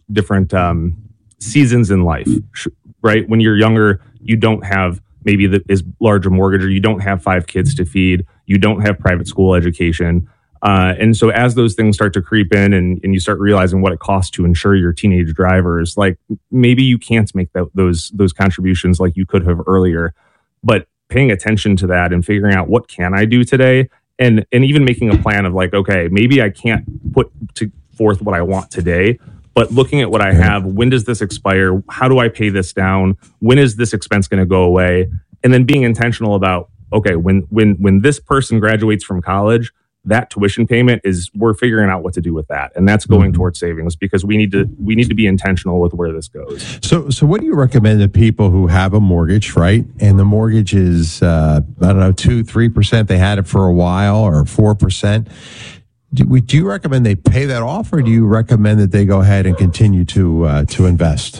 different um, seasons in life, right? When you're younger, you don't have maybe the, as large a mortgage, or you don't have five kids to feed, you don't have private school education. Uh, and so as those things start to creep in and, and you start realizing what it costs to insure your teenage drivers, like maybe you can't make that, those those contributions like you could have earlier. But paying attention to that and figuring out what can I do today, and and even making a plan of like, okay, maybe I can't put to forth what I want today, but looking at what I have, when does this expire? How do I pay this down? When is this expense going to go away? And then being intentional about, okay, when when when this person graduates from college, that tuition payment is, we're figuring out what to do with that. And that's going mm-hmm. towards savings, because we need to, we need to be intentional with where this goes. So, so what do you recommend to people who have a mortgage, right? And the mortgage is, uh, I don't know, two, three percent. They had it for a while, or four percent. Do, we, do you recommend they pay that off, or do you recommend that they go ahead and continue to, uh, to invest?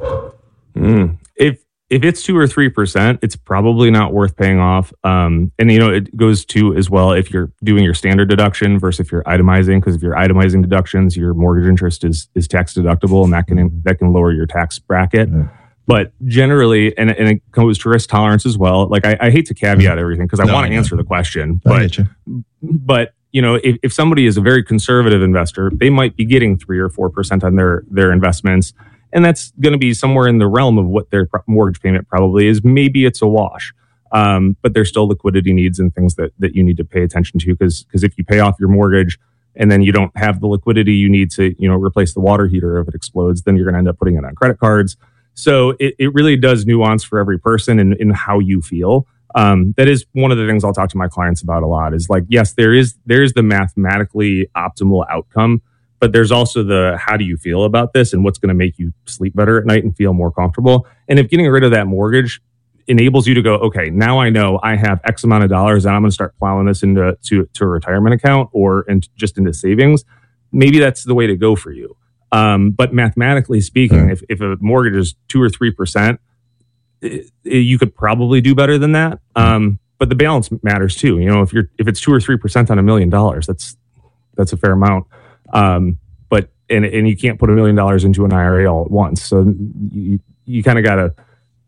Mm. If, If it's two or three percent, it's probably not worth paying off. Um, and you know, it goes to as well if you're doing your standard deduction versus if you're itemizing. Because if you're itemizing deductions, your mortgage interest is is tax deductible, and that can that can lower your tax bracket. Yeah. But generally, and and it goes to risk tolerance as well. Like I, I hate to caveat everything because I no, want to answer the question, but you. but you know, if, if somebody is a very conservative investor, they might be getting three or four percent on their their investments. And that's going to be somewhere in the realm of what their mortgage payment probably is. Maybe it's a wash, um, but there's still liquidity needs and things that, that you need to pay attention to. Because because if you pay off your mortgage and then you don't have the liquidity you need to, you know, replace the water heater if it explodes, then you're going to end up putting it on credit cards. So it, it really does nuance for every person in, in how you feel. Um, that is one of the things I'll talk to my clients about a lot. Is like, yes, there is there is the mathematically optimal outcome. But there's also the, how do you feel about this and what's going to make you sleep better at night and feel more comfortable? And if getting rid of that mortgage enables you to go, okay, now I know I have X amount of dollars and I'm going to start plowing this into to, to a retirement account or and just into savings, maybe that's the way to go for you. Um, but mathematically speaking, if, if a mortgage is two or three percent, it, it, you could probably do better than that. Um, but the balance matters too. You know, if you're if it's two or three percent on a million dollars, that's that's a fair amount. Um, but, and, and you can't put a million dollars into an I R A all at once. So you, you kind of got to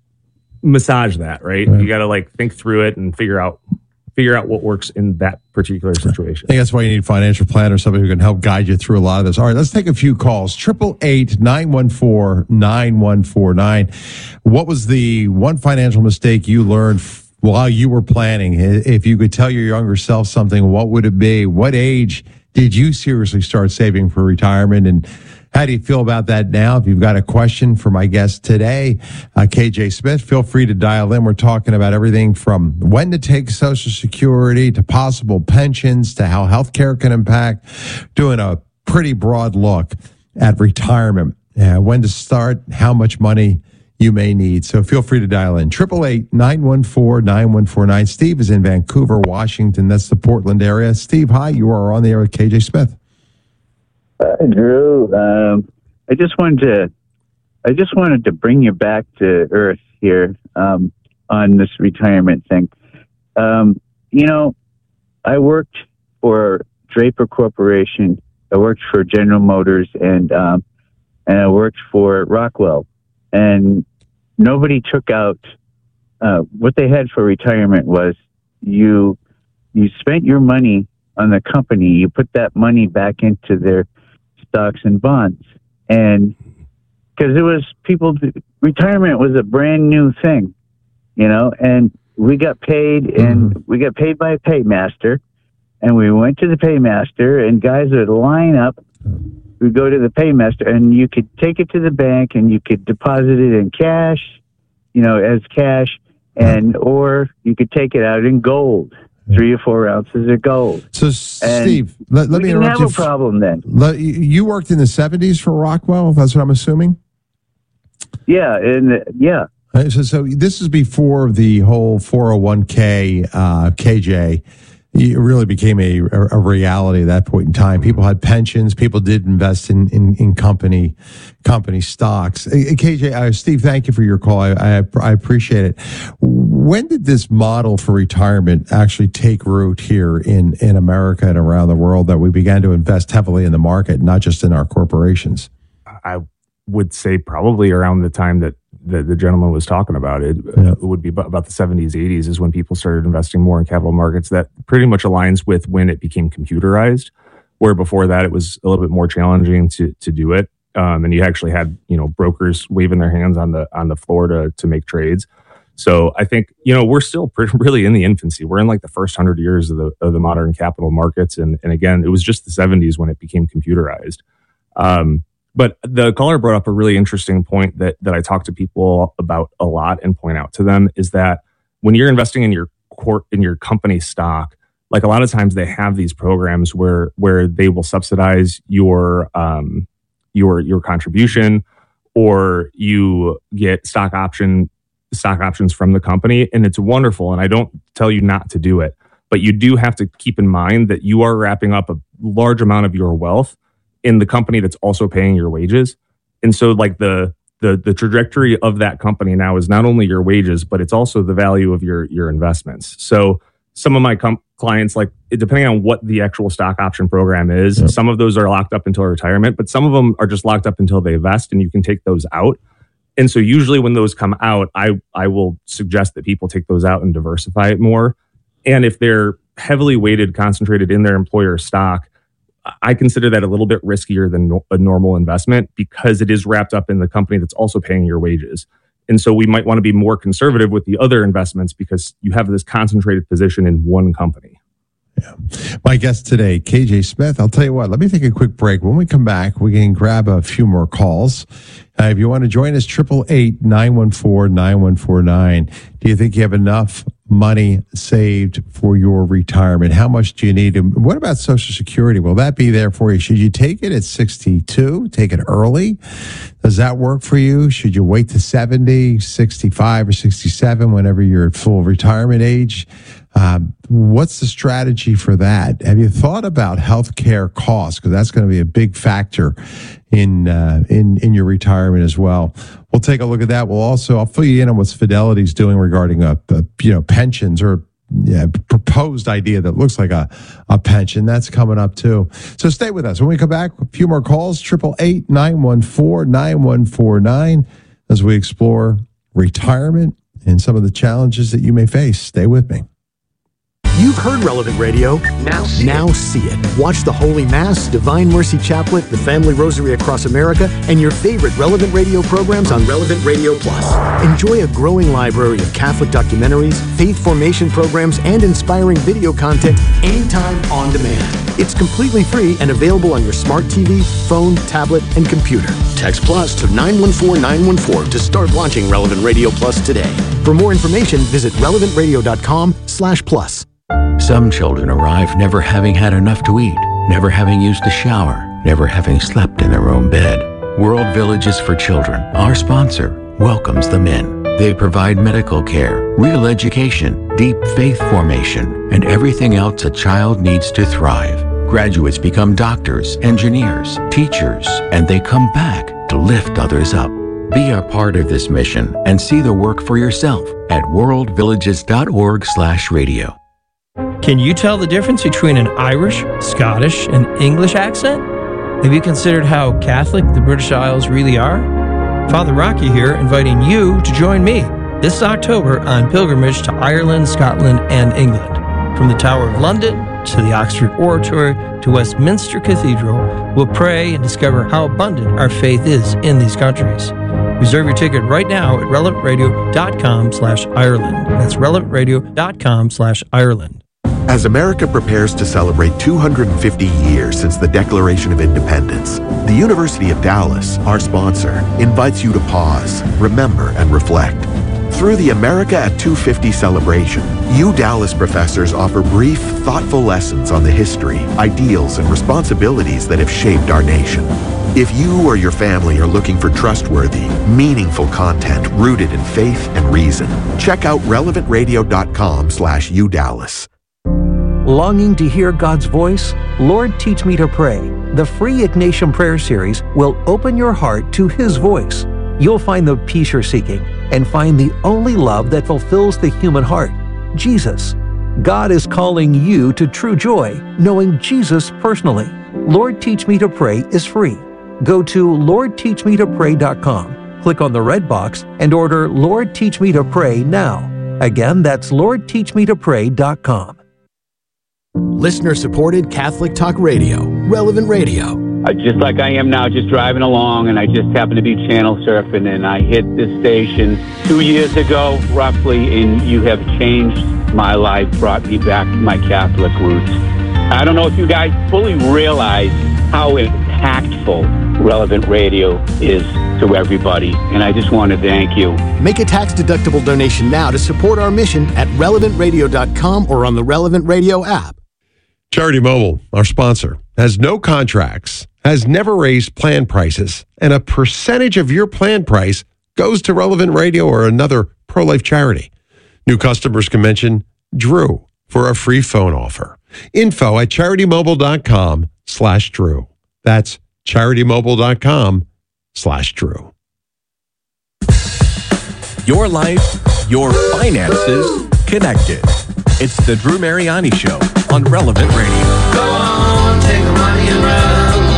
massage that, right? right? You got to like think through it and figure out, figure out what works in that particular situation. I think that's why you need a financial planner, somebody who can help guide you through a lot of this. All right, let's take a few calls. Triple eight, nine one four, nine one four nine. What was the one financial mistake you learned while you were planning? If you could tell your younger self something, what would it be? What age did you seriously start saving for retirement? And how do you feel about that now? If you've got a question for my guest today, uh, K J Smith, feel free to dial in. We're talking about everything from when to take Social Security to possible pensions to how healthcare can impact, doing a pretty broad look at retirement, uh, when to start, how much money you may need. So feel free to dial in. triple eight, nine one four, nine one four nine. Steve is in Vancouver, Washington. That's the Portland area. Steve, hi. You are on the air with K J Smith. Uh, Drew, um, I just wanted to, I just wanted to bring you back to earth here um, on this retirement thing. Um, you know, I worked for Draper Corporation. I worked for General Motors, and um, and I worked for Rockwell. And nobody took out, uh, what they had for retirement was you, you spent your money on the company, you put that money back into their stocks and bonds. And because it was people, retirement was a brand new thing, you know, and we got paid and mm-hmm. we got paid by a paymaster, and we went to the paymaster, and guys would line up. We go to the paymaster, and you could take it to the bank, and you could deposit it in cash, you know, as cash, and or you could take it out in gold, three or four ounces of gold. So, and Steve, let, let me interrupt you. We didn't have a problem then. Let, you worked in the seventies for Rockwell. That's what I'm assuming. Yeah, and yeah. So, so this is before the whole four oh one k, uh, K J. It really became a, a reality at that point in time. People had pensions. People did invest in, in, in company company stocks. K J, uh, Steve, thank you for your call. I, I, I appreciate it. When did this model for retirement actually take root here in, in America and around the world, that we began to invest heavily in the market, not just in our corporations? I would say probably around the time that the, the gentleman was talking about it, yeah. It would be about the seventies, eighties is when people started investing more in capital markets. That pretty much aligns with when it became computerized, where before that it was a little bit more challenging to to do it. Um, and you actually had, you know, brokers waving their hands on the on the floor to to make trades. So I think, you know, we're still pretty, really in the infancy. We're in like the first hundred years of the of the modern capital markets. And and again, it was just the seventies when it became computerized. Um, But the caller brought up a really interesting point that that I talk to people about a lot and point out to them is that when you're investing in your court in your company stock, like a lot of times they have these programs where where they will subsidize your um, your your contribution, or you get stock option stock options from the company, and it's wonderful. And I don't tell you not to do it, but you do have to keep in mind that you are wrapping up a large amount of your wealth in the company that's also paying your wages. And so like the the the trajectory of that company now is not only your wages, but it's also the value of your your investments. So some of my com- clients, like depending on what the actual stock option program is, yep. Some of those are locked up until retirement, but some of them are just locked up until they vest, and you can take those out. And so usually when those come out, I I will suggest that people take those out and diversify it more. And if they're heavily weighted, concentrated in their employer stock, I consider that a little bit riskier than no, a normal investment, because it is wrapped up in the company that's also paying your wages. And so we might want to be more conservative with the other investments because you have this concentrated position in one company. Yeah. My guest today, K J Smith. I'll tell you what, let me take a quick break. When we come back, we can grab a few more calls. Uh, if you want to join us, eight eight eight, nine one four, nine one four nine. Do you think you have enough money saved for your retirement? How much do you need? And what about Social Security? Will that be there for you? Should you take it at sixty-two? Take it early? Does that work for you? Should you wait to seventy, sixty-five, or sixty-seven whenever you're at full retirement age? Um, what's the strategy for that? Have you thought about healthcare costs? Because that's going to be a big factor in uh, in in your retirement as well. We'll take a look at that. We'll also I'll fill you in on what Fidelity's doing regarding a, a you know pensions or yeah, proposed idea that looks like a a pension. That's coming up too. So stay with us. When we come back, a few more calls. Triple eight nine one four nine one four nine as we explore retirement and some of the challenges that you may face. Stay with me. You've heard Relevant Radio. Now see, now it. see it. Watch the Holy Mass, Divine Mercy Chaplet, the Family Rosary Across America, and your favorite Relevant Radio programs on Relevant Radio Plus. Enjoy a growing library of Catholic documentaries, faith formation programs, and inspiring video content anytime on demand. It's completely free and available on your smart T V, phone, tablet, and computer. Text Plus to nine one four nine one four to start launching Relevant Radio Plus today. For more information, visit relevant radio dot com slash plus. Some children arrive never having had enough to eat, never having used a shower, never having slept in their own bed. World Villages for Children, our sponsor, welcomes them in. They provide medical care, real education, deep faith formation, and everything else a child needs to thrive. Graduates become doctors, engineers, teachers, and they come back to lift others up. Be a part of this mission and see the work for yourself at world villages dot org slash radio. Can you tell the difference between an Irish, Scottish, and English accent? Have you considered how Catholic the British Isles really are? Father Rocky here, inviting you to join me this October on pilgrimage to Ireland, Scotland, and England. From the Tower of London to the Oxford Oratory to Westminster Cathedral, we'll pray and discover how abundant our faith is in these countries. Reserve your ticket right now at relevant radio dot com slash Ireland. That's relevant radio dot com slash Ireland. As America prepares to celebrate two hundred fifty years since the Declaration of Independence, the University of Dallas, our sponsor, invites you to pause, remember, and reflect. Through the America at two fifty celebration, U Dallas professors offer brief, thoughtful lessons on the history, ideals, and responsibilities that have shaped our nation. If you or your family are looking for trustworthy, meaningful content rooted in faith and reason, check out relevant radio dot com slash U Dallas. Longing to hear God's voice? Lord, Teach Me to Pray. The free Ignatian Prayer Series will open your heart to His voice. You'll find the peace you're seeking and find the only love that fulfills the human heart, Jesus. God is calling you to true joy, knowing Jesus personally. Lord, Teach Me to Pray is free. Go to lord teach me to pray dot com, click on the red box, and order Lord Teach Me to Pray now. Again, that's lord teach me to pray dot com. Listener-supported Catholic Talk Radio, Relevant Radio. Uh, just like I am now, just driving along, and I just happened to be channel surfing, and I hit this station two years ago, roughly, and you have changed my life, brought me back to my Catholic roots. I don't know if you guys fully realize how impactful Relevant Radio is to everybody, and I just want to thank you. Make a tax-deductible donation now to support our mission at relevant radio dot com or on the Relevant Radio app. Charity Mobile, our sponsor, has no contracts, has never raised plan prices, and a percentage of your plan price goes to Relevant Radio or another pro-life charity. New customers can mention Drew for a free phone offer. Info at charitymobile.com slash Drew. That's charitymobile.com slash Drew. Your life, your finances, connected. It's the Drew Mariani Show on Relevant Radio. Go on, take the money and run.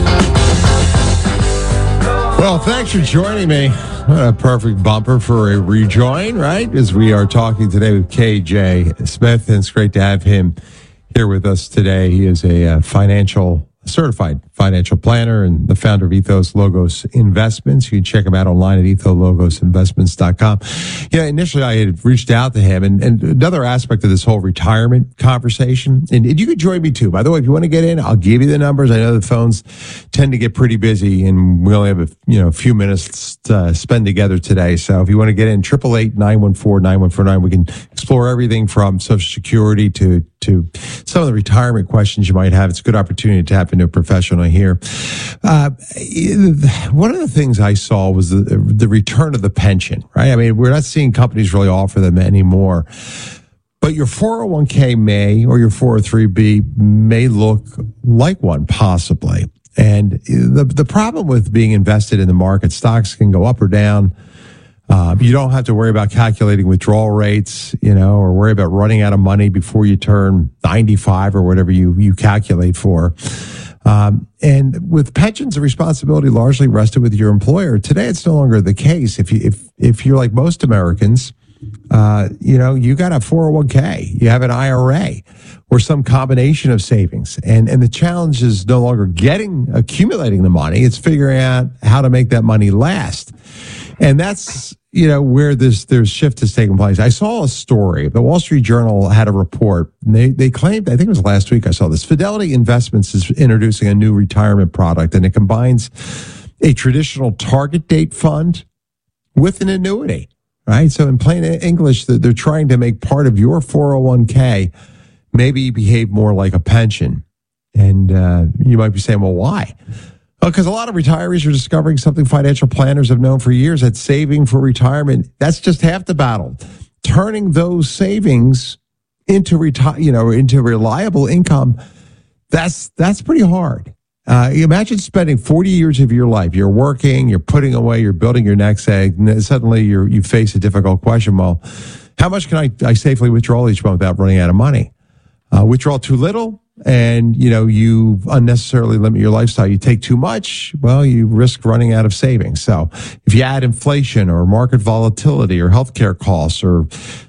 Well, thanks for joining me. What a perfect bumper for a rejoin, right? As we are talking today with K J Smith, and it's great to have him here with us today. He is a uh, financial, certified financial planner and the founder of Ethos Logos Investments. You can check him out online at ethos logos investments dot com. Yeah, initially I had reached out to him, and, and another aspect of this whole retirement conversation, and, and you could join me too. By the way, if you want to get in, I'll give you the numbers. I know the phones tend to get pretty busy, and we only have a you know a few minutes to spend together today. So if you want to get in, eight eight eight, nine one four, nine one four nine. We can explore everything from Social Security to to some of the retirement questions you might have. It's a good opportunity to tap into a professional here. Uh, one of the things I saw was the, the return of the pension, right? I mean, we're not seeing companies really offer them anymore. But your four oh one k may, or your four oh three b may look like one, possibly. And the the problem with being invested in the market, stocks can go up or down. Uh, you don't have to worry about calculating withdrawal rates, you know, or worry about running out of money before you turn ninety-five or whatever you, you calculate for. Um, and with pensions, the responsibility largely rested with your employer. Today, it's no longer the case. If you, if, if you're like most Americans, uh, you know, you got a four oh one k, you have an I R A or some combination of savings. And, and the challenge is no longer getting, accumulating the money. It's figuring out how to make that money last. And that's, you know, where this, there's shift has taken place. I saw a story. The Wall Street Journal had a report. And they, they claimed, I think it was last week I saw this, Fidelity Investments is introducing a new retirement product, and it combines a traditional target date fund with an annuity, right? So in plain English, they're trying to make part of your four oh one k maybe behave more like a pension. And uh, you might be saying, well, why? Because a lot of retirees are discovering something financial planners have known for years, that saving for retirement, that's just half the battle. Turning those savings into retire, you know, into reliable income, that's that's pretty hard. Uh, imagine spending forty years of your life. You're working, you're putting away, you're building your next egg, and then suddenly you you face a difficult question. Well, how much can I, I safely withdraw each month without running out of money? Uh, withdraw too little, and you know you unnecessarily limit your lifestyle. You take too much, well, you risk running out of savings. So if you add inflation or market volatility or healthcare costs or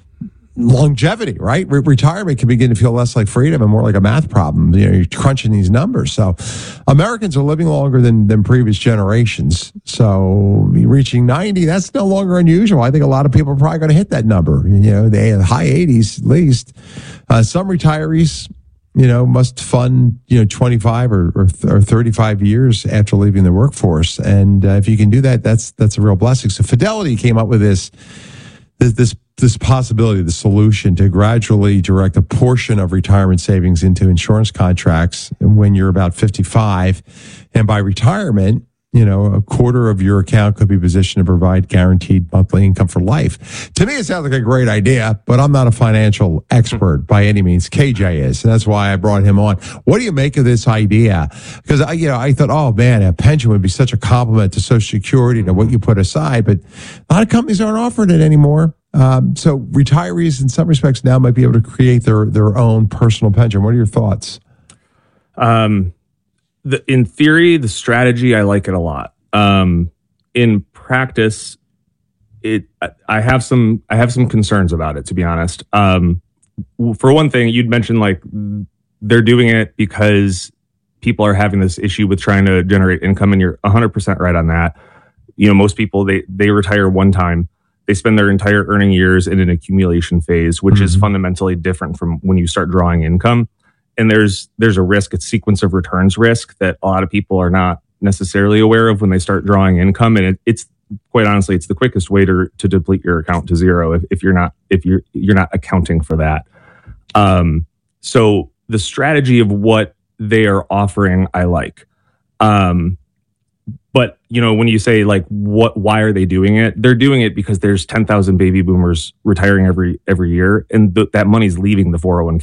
longevity, right? Re- retirement can begin to feel less like freedom and more like a math problem. You know, you're crunching these numbers. So Americans are living longer than, than previous generations. So reaching ninety, that's no longer unusual. I think a lot of people are probably going to hit that number. You know, they have high eighties at least. Uh, some retirees, you know, must fund, you know, twenty-five or, or, or thirty-five years after leaving the workforce. And uh, if you can do that, that's, that's a real blessing. So Fidelity came up with this, this, this this possibility, the solution to gradually direct a portion of retirement savings into insurance contracts when you're about fifty-five. And by retirement, you know, a quarter of your account could be positioned to provide guaranteed monthly income for life. To me, it sounds like a great idea, but I'm not a financial expert by any means. K J is, and that's why I brought him on. What do you make of this idea? Because I, you know, I thought, oh man, a pension would be such a compliment to Social Security, to what you put aside, but a lot of companies aren't offering it anymore. Um, so retirees, in some respects, now might be able to create their their own personal pension. What are your thoughts? Um. the, in theory, the strategy, I like it a lot. Um, in practice, it I have some I have some concerns about it, to be honest. Um, for one thing, you'd mentioned like they're doing it because people are having this issue with trying to generate income, and you're one hundred percent right on that. You know, most people, they they retire one time. They spend their entire earning years in an accumulation phase, which mm-hmm. is fundamentally different from when you start drawing income. And there's there's a risk, a sequence of returns risk that a lot of people are not necessarily aware of when they start drawing income. And it, it's quite honestly, it's the quickest way to to deplete your account to zero if, if you're not if you're you're not accounting for that. Um, so the strategy of what they are offering, I like. Um, But, you know, when you say like, what, why are they doing it? They're doing it because there's ten thousand baby boomers retiring every, every year. And th- that money's leaving the four oh one k.